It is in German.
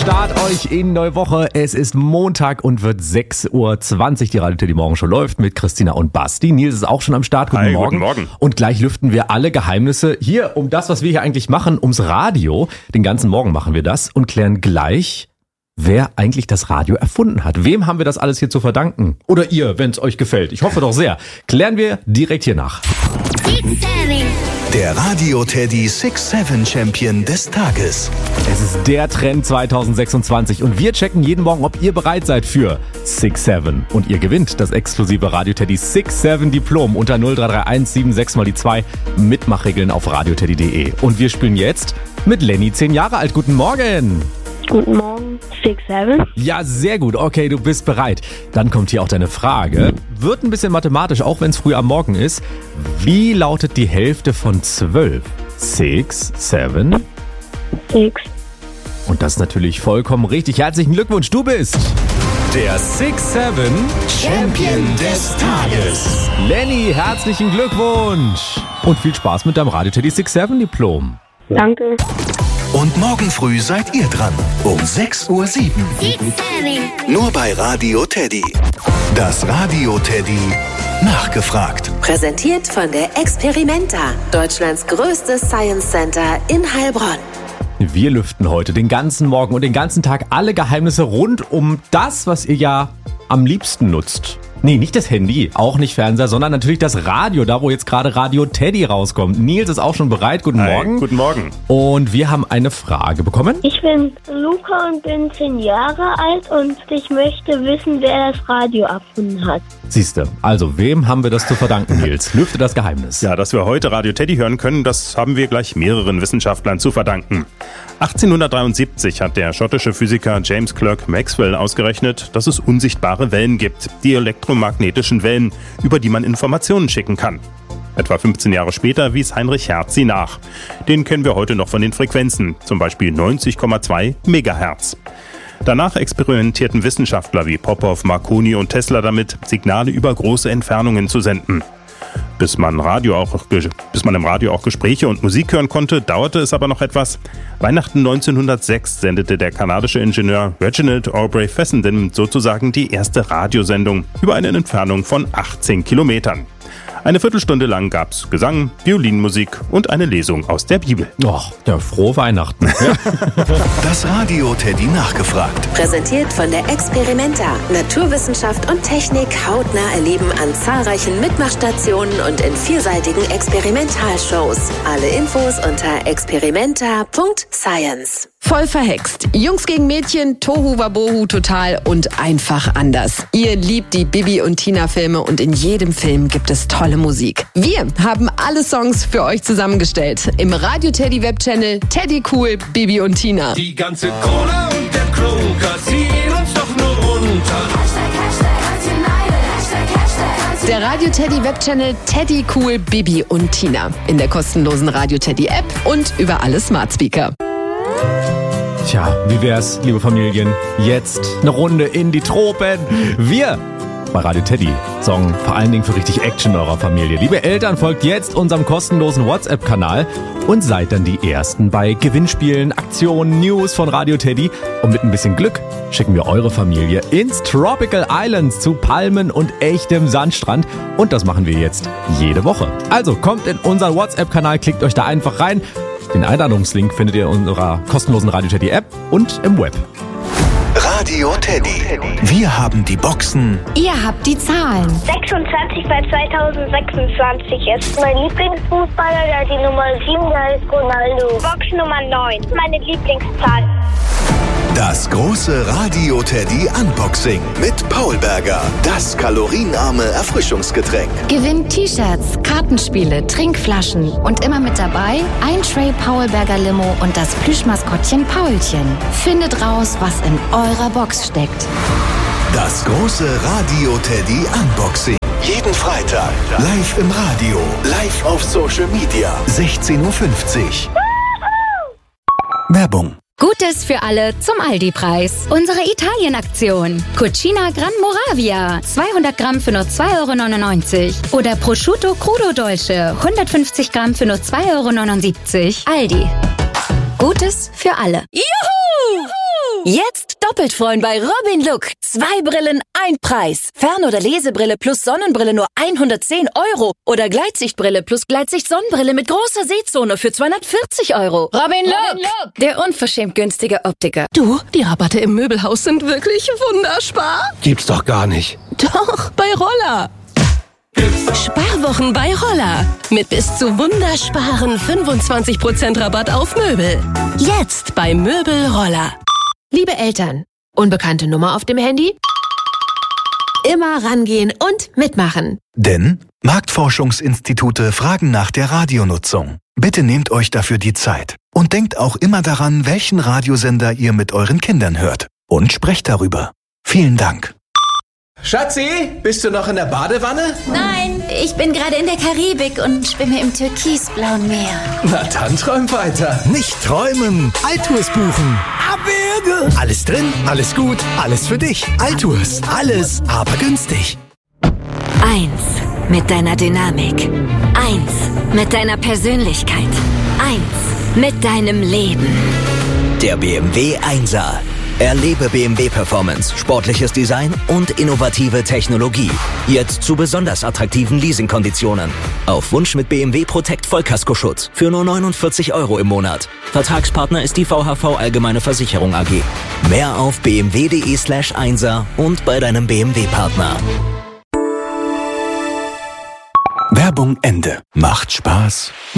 Start euch in neue Woche. Es ist Montag und wird 6.20 Uhr. Die Radio Teddy Morgen Show läuft mit Christina und Basti. Nils ist auch schon am Start. Guten Morgen. Guten Morgen. Und gleich lüften wir alle Geheimnisse hier um das, was wir hier eigentlich machen, ums Radio. Den ganzen Morgen machen wir das und klären gleich, wer eigentlich das Radio erfunden hat. Wem haben wir das alles hier zu verdanken? Oder ihr, wenn es euch gefällt. Ich hoffe doch sehr. Klären wir direkt hier nach. Der Radio Teddy 6-7 Champion des Tages. Es ist der Trend 2026 und wir checken jeden Morgen, ob ihr bereit seid für 6-7. Und ihr gewinnt das exklusive Radio Teddy 6-7 Diplom unter 0331 76 mal die 2. Mitmachregeln auf radioteddy.de. Und wir spielen jetzt mit Lenny, 10 Jahre alt. Guten Morgen. Guten Morgen, 6-7. Ja, sehr gut. Okay, du bist bereit. Dann kommt hier auch deine Frage. Wird ein bisschen mathematisch, auch wenn es früh am Morgen ist. Wie lautet die Hälfte von 12? 6, 7? 6. Und das ist natürlich vollkommen richtig. Herzlichen Glückwunsch, du bist der 6-7 Champion des Tages. Lenny, herzlichen Glückwunsch. Und viel Spaß mit deinem Radio Teddy 6-7 Diplom. Danke. Und morgen früh seid ihr dran. Um 6.07 Uhr. 6-7. Nur bei Radio Teddy. Das Radio Teddy nachgefragt. Präsentiert von der Experimenta, Deutschlands größtes Science Center in Heilbronn. Wir lüften heute den ganzen Morgen und den ganzen Tag alle Geheimnisse rund um das, was ihr ja am liebsten nutzt. Nee, nicht das Handy, auch nicht Fernseher, sondern natürlich das Radio, da wo jetzt gerade Radio Teddy rauskommt. Nils ist auch schon bereit. Guten Morgen. Hi, guten Morgen. Und wir haben eine Frage bekommen. Ich bin Luca und bin 10 Jahre alt und ich möchte wissen, wer das Radio erfunden hat. Siehste, also wem haben wir das zu verdanken, Nils? Lüfte das Geheimnis. Ja, dass wir heute Radio Teddy hören können, das haben wir gleich mehreren Wissenschaftlern zu verdanken. 1873 hat der schottische Physiker James Clerk Maxwell ausgerechnet, dass es unsichtbare Wellen gibt, die elektromagnetischen Wellen, über die man Informationen schicken kann. Etwa 15 Jahre später wies Heinrich Hertz sie nach. Den kennen wir heute noch von den Frequenzen, zum Beispiel 90,2 Megahertz. Danach experimentierten Wissenschaftler wie Popov, Marconi und Tesla damit, Signale über große Entfernungen zu senden. Bis man im Radio auch Gespräche und Musik hören konnte, dauerte es aber noch etwas. Weihnachten 1906 sendete der kanadische Ingenieur Reginald Aubrey Fessenden sozusagen die erste Radiosendung über eine Entfernung von 18 Kilometern. Eine Viertelstunde lang gab's Gesang, Violinmusik und eine Lesung aus der Bibel. Och, der frohe Weihnachten. Das Radio Teddy nachgefragt. Präsentiert von der Experimenta, Naturwissenschaft und Technik hautnah erleben an zahlreichen Mitmachstationen und in vielseitigen Experimentalshows. Alle Infos unter experimenta.science. Voll verhext. Jungs gegen Mädchen, Tohu Wabohu total und einfach anders. Ihr liebt die Bibi und Tina Filme und in jedem Film gibt es tolle Musik. Wir haben alle Songs für euch zusammengestellt. Im Radio Teddy Webchannel Teddy Cool, Bibi und Tina. Die ganze Cola und der Klunker ziehen uns doch nur runter. Der Radio Teddy Webchannel Teddy Cool, Bibi und Tina. In der kostenlosen Radio Teddy App und über alle Smart Speaker. Tja, wie wär's, liebe Familien? Jetzt eine Runde in die Tropen. Wir bei Radio Teddy sorgen vor allen Dingen für richtig Action in eurer Familie. Liebe Eltern, folgt jetzt unserem kostenlosen WhatsApp-Kanal und seid dann die Ersten bei Gewinnspielen, Aktionen, News von Radio Teddy. Und mit ein bisschen Glück schicken wir eure Familie ins Tropical Islands zu Palmen und echtem Sandstrand. Und das machen wir jetzt jede Woche. Also kommt in unseren WhatsApp-Kanal, klickt euch da einfach rein. Den Einladungslink findet ihr in unserer kostenlosen Radio Teddy App und im Web. Radio Teddy. Wir haben die Boxen. Ihr habt die Zahlen. 26 bei 2026 ist mein Lieblingsfußballer, der hat die Nummer 7, der heißt Ronaldo. Box Nummer 9, meine Lieblingszahl. Das große Radio Teddy Unboxing mit Paul Berger. Das kalorienarme Erfrischungsgetränk. Gewinnt T-Shirts, Kartenspiele, Trinkflaschen und immer mit dabei ein Tray Paul Berger Limo und das Plüschmaskottchen Paulchen. Findet raus, was in eurer Box steckt. Das große Radio Teddy Unboxing. Jeden Freitag live im Radio, live auf Social Media. 16.50 Uhr. Werbung. Gutes für alle zum Aldi-Preis. Unsere Italien-Aktion. Cucina Gran Moravia. 200 Gramm für nur 2,99 €. Oder Prosciutto Crudo Dolce. 150 Gramm für nur 2,79 €. Aldi. Gutes für alle. Juhu! Jetzt doppelt freuen bei Robin Look. 2 Brillen, 1 Preis. Fern- oder Lesebrille plus Sonnenbrille nur 110 €. Oder Gleitsichtbrille plus Gleitsicht-Sonnenbrille mit großer Sehzone für 240 €. Robin Look, der unverschämt günstige Optiker. Du, die Rabatte im Möbelhaus sind wirklich wunderspar. Gibt's doch gar nicht. Doch, bei Roller. Sparwochen bei Roller. Mit bis zu wundersparen 25% Rabatt auf Möbel. Jetzt bei Möbel Roller. Liebe Eltern, unbekannte Nummer auf dem Handy? Immer rangehen und mitmachen. Denn Marktforschungsinstitute fragen nach der Radionutzung. Bitte nehmt euch dafür die Zeit. Und denkt auch immer daran, welchen Radiosender ihr mit euren Kindern hört. Und sprecht darüber. Vielen Dank. Schatzi, bist du noch in der Badewanne? Nein, ich bin gerade in der Karibik und schwimme im türkisblauen Meer. Na dann träum weiter. Nicht träumen, Altours buchen. Abberge. Alles drin, alles gut, alles für dich. Altours, alles, aber günstig. 1 mit deiner Dynamik. 1 mit deiner Persönlichkeit. 1 mit deinem Leben. Der BMW 1er. Erlebe BMW Performance, sportliches Design und innovative Technologie. Jetzt zu besonders attraktiven Leasingkonditionen. Auf Wunsch mit BMW Protect Vollkaskoschutz für nur 49 € im Monat. Vertragspartner ist die VHV Allgemeine Versicherung AG. Mehr auf bmw.de/1er und bei deinem BMW-Partner. Werbung Ende. Macht Spaß.